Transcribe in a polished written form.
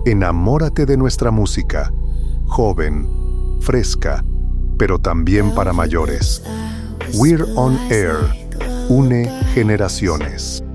Enamórate de nuestra música, joven, fresca, pero también para mayores. We're on Air, une generaciones.